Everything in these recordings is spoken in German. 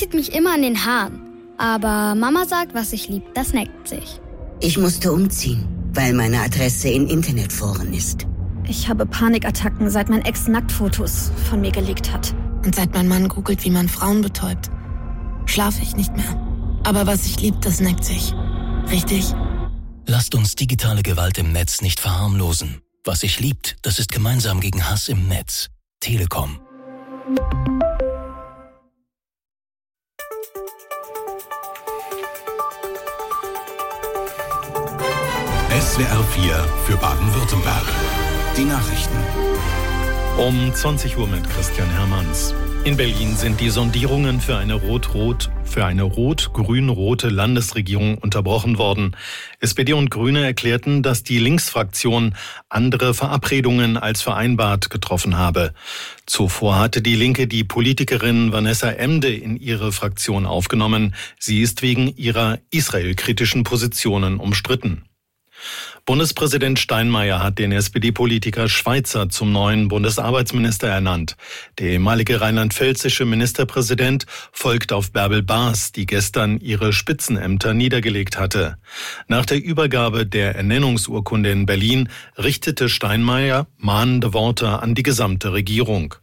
zieht mich immer an den Haaren. Aber Mama sagt, was ich lieb, das neckt sich. Ich musste umziehen, weil meine Adresse in Internetforen ist. Ich habe Panikattacken, seit mein Ex Nacktfotos von mir gelegt hat. Und seit mein Mann googelt, wie man Frauen betäubt, schlafe ich nicht mehr. Aber was ich lieb, das neckt sich. Richtig? Lasst uns digitale Gewalt im Netz nicht verharmlosen. Was sich liebt, das ist gemeinsam gegen Hass im Netz. Telekom. SWR 4 für Baden-Württemberg. Die Nachrichten. Um 20 Uhr mit Christian Hermanns. In Berlin sind die Sondierungen für eine rot-grün-rote Landesregierung unterbrochen worden. SPD und Grüne erklärten, dass die Linksfraktion andere Verabredungen als vereinbart getroffen habe. Zuvor hatte die Linke die Politikerin Vanessa Emde in ihre Fraktion aufgenommen. Sie ist wegen ihrer israelkritischen Positionen umstritten. Bundespräsident Steinmeier hat den SPD-Politiker Schweizer zum neuen Bundesarbeitsminister ernannt. Der ehemalige rheinland-pfälzische Ministerpräsident folgt auf Bärbel Baas, die gestern ihre Spitzenämter niedergelegt hatte. Nach der Übergabe der Ernennungsurkunde in Berlin richtete Steinmeier mahnende Worte an die gesamte Regierung.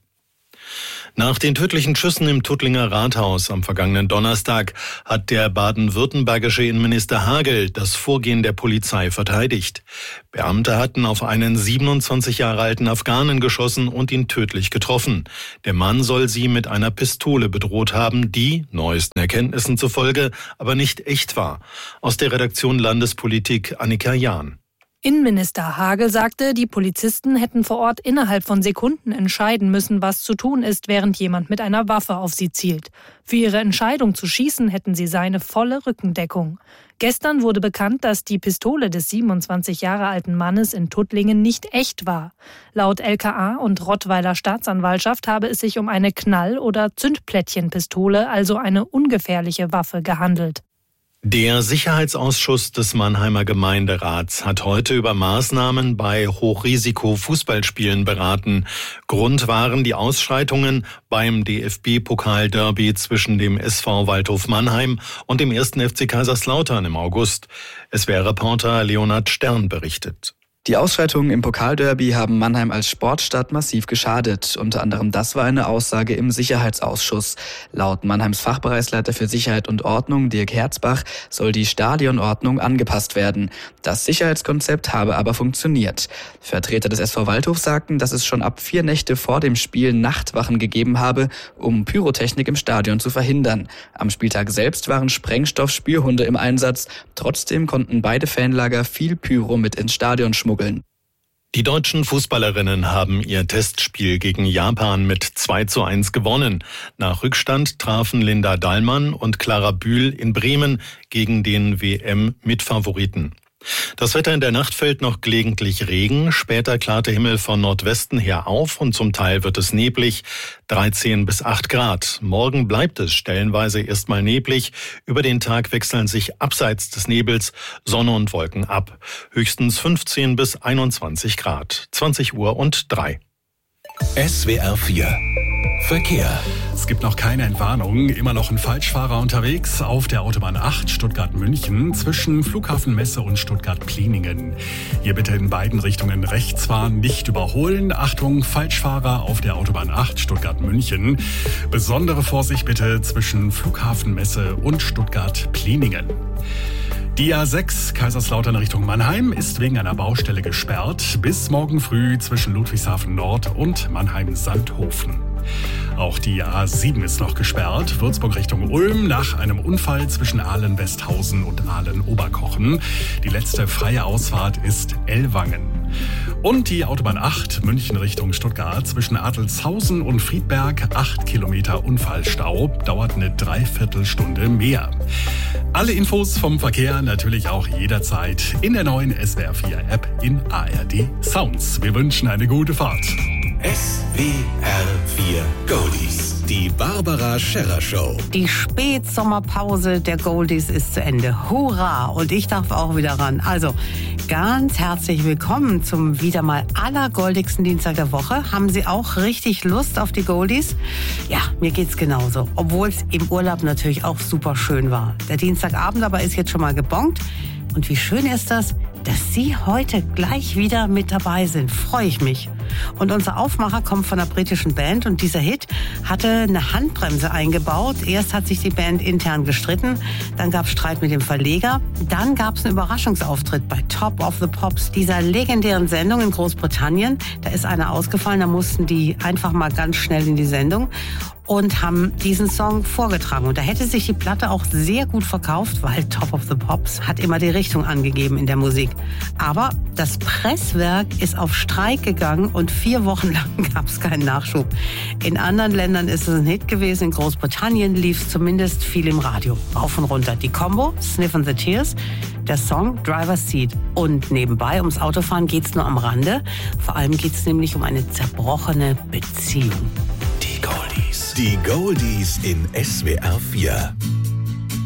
Nach den tödlichen Schüssen im Tuttlinger Rathaus am vergangenen Donnerstag hat der baden-württembergische Innenminister Hagel das Vorgehen der Polizei verteidigt. Beamte hatten auf einen 27 Jahre alten Afghanen geschossen und ihn tödlich getroffen. Der Mann soll sie mit einer Pistole bedroht haben, die, neuesten Erkenntnissen zufolge, aber nicht echt war. Aus der Redaktion Landespolitik Annika Jahn. Innenminister Hagel sagte, die Polizisten hätten vor Ort innerhalb von Sekunden entscheiden müssen, was zu tun ist, während jemand mit einer Waffe auf sie zielt. Für ihre Entscheidung zu schießen hätten sie seine volle Rückendeckung. Gestern wurde bekannt, dass die Pistole des 27 Jahre alten Mannes in Tuttlingen nicht echt war. Laut LKA und Rottweiler Staatsanwaltschaft habe es sich um eine Knall- oder Zündplättchenpistole, also eine ungefährliche Waffe, gehandelt. Der Sicherheitsausschuss des Mannheimer Gemeinderats hat heute über Maßnahmen bei Hochrisiko-Fußballspielen beraten. Grund waren die Ausschreitungen beim DFB-Pokal-Derby zwischen dem SV Waldhof Mannheim und dem 1. FC Kaiserslautern im August. SWR-Reporter Leonhard Stern berichtet. Die Ausschreitungen im Pokalderby haben Mannheim als Sportstadt massiv geschadet. Unter anderem das war eine Aussage im Sicherheitsausschuss. Laut Mannheims Fachbereichsleiter für Sicherheit und Ordnung, Dirk Herzbach, soll die Stadionordnung angepasst werden. Das Sicherheitskonzept habe aber funktioniert. Vertreter des SV Waldhof sagten, dass es schon ab 4 Nächte vor dem Spiel Nachtwachen gegeben habe, um Pyrotechnik im Stadion zu verhindern. Am Spieltag selbst waren Sprengstoff-Spürhunde im Einsatz. Trotzdem konnten beide Fanlager viel Pyro mit ins Stadion schmuggeln. Die deutschen Fußballerinnen haben ihr Testspiel gegen Japan mit 2:1 gewonnen. Nach Rückstand trafen Linda Dahlmann und Clara Bühl in Bremen gegen den WM-Mitfavoriten. Das Wetter in der Nacht fällt noch gelegentlich Regen, später klart der Himmel von Nordwesten her auf und zum Teil wird es neblig, 13 bis 8 Grad. Morgen bleibt es stellenweise erstmal neblig, über den Tag wechseln sich abseits des Nebels Sonne und Wolken ab. Höchstens 15 bis 21 Grad, 20:03. SWR 4 Verkehr. Es gibt noch keine Entwarnung. Immer noch ein Falschfahrer unterwegs auf der Autobahn 8 Stuttgart-München zwischen Flughafen Messe und Stuttgart-Pliningen. Hier bitte in beiden Richtungen rechts fahren, nicht überholen. Achtung, Falschfahrer auf der Autobahn 8 Stuttgart-München. Besondere Vorsicht bitte zwischen Flughafen Messe und Stuttgart-Pliningen. Die A6 Kaiserslautern Richtung Mannheim ist wegen einer Baustelle gesperrt bis morgen früh zwischen Ludwigshafen Nord und Mannheim-Sandhofen. Auch die A7 ist noch gesperrt, Würzburg Richtung Ulm, nach einem Unfall zwischen Ahlen-Westhausen und Ahlen-Oberkochen. Die letzte freie Ausfahrt ist Ellwangen. Und die Autobahn 8 München Richtung Stuttgart zwischen Adolfshausen und Friedberg, 8 Kilometer Unfallstau, dauert eine Dreiviertelstunde mehr. Alle Infos vom Verkehr natürlich auch jederzeit in der neuen SWR 4 App in ARD Sounds. Wir wünschen eine gute Fahrt. SWR 4 Goldies. Die Barbara Scherrer Show. Die Spätsommerpause der Goldies ist zu Ende. Hurra! Und ich darf auch wieder ran. Also, ganz herzlich willkommen zum wieder mal allergoldigsten Dienstag der Woche. Haben Sie auch richtig Lust auf die Goldies? Ja, mir geht's genauso. Obwohl es im Urlaub natürlich auch super schön war. Der Dienstagabend aber ist jetzt schon mal gebongt. Und wie schön ist das, dass Sie heute gleich wieder mit dabei sind. Freue ich mich. Und unser Aufmacher kommt von einer britischen Band und dieser Hit hatte eine Handbremse eingebaut. Erst hat sich die Band intern gestritten, dann gab es Streit mit dem Verleger, dann gab es einen Überraschungsauftritt bei Top of the Pops, dieser legendären Sendung in Großbritannien. Da ist einer ausgefallen, da mussten die einfach mal ganz schnell in die Sendung und haben diesen Song vorgetragen. Und da hätte sich die Platte auch sehr gut verkauft, weil Top of the Pops hat immer die Richtung angegeben in der Musik. Aber das Presswerk ist auf Streik gegangen und 4 Wochen lang gab es keinen Nachschub. In anderen Ländern ist es ein Hit gewesen. In Großbritannien lief es zumindest viel im Radio. Rauf und runter. Die Combo, Sniff and the Tears, der Song Driver's Seat. Und nebenbei, ums Autofahren geht's nur am Rande. Vor allem geht's nämlich um eine zerbrochene Beziehung. Die Goldies in SWR 4.